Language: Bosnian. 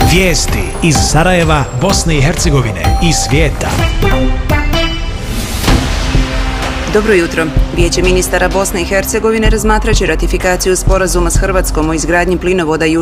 Vijesti iz Sarajeva, Bosne i Hercegovine i svijeta. Dobro jutro. Vijeće ministara Bosne i Hercegovine razmatrat će ratifikaciju sporazuma s Hrvatskom o izgradnji plinovoda